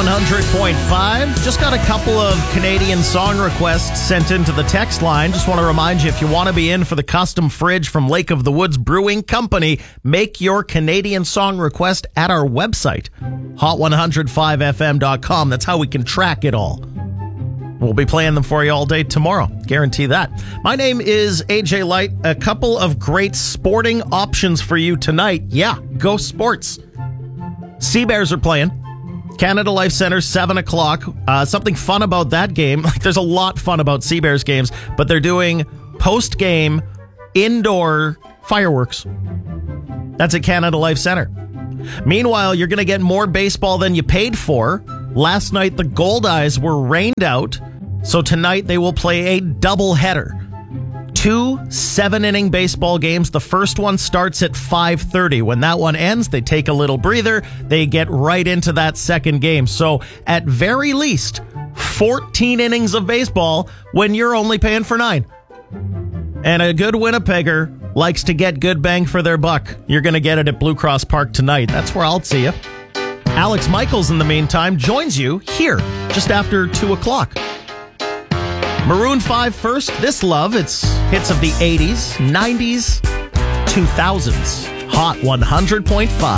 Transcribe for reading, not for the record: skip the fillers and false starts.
100.5. Just got a couple of Canadian song requests sent into the text line. Just want to remind you, if you want to be in for the custom fridge from Lake of the Woods Brewing Company, make your Canadian song request at our website, hot105fm.com. That's how we can track it all. We'll be playing them for you all day tomorrow. Guarantee that. My name is AJ Light. A couple of great sporting options for you tonight. Yeah, go sports. Sea Bears are playing. Canada Life Centre, 7 o'clock. Something fun about that game. There's a lot fun about Sea Bears games, but they're doing post-game indoor fireworks. That's at Canada Life Centre. Meanwhile, you're going to get more baseball than you paid for. Last night, the Goldeyes were rained out, so tonight they will play a doubleheader. 2 7-inning baseball games. The first one starts at 5:30. When that one ends, they take a little breather. They get right into that second game. So at very least, 14 innings of baseball when you're only paying for 9. And a good Winnipegger likes to get good bang for their buck. You're going to get it at Blue Cross Park tonight. That's where I'll see you. Alex Michaels, in the meantime, joins you here just after 2 o'clock. Maroon 5 first. This Love. It's hits of the 80s, 90s, 2000s. Hot 100.5.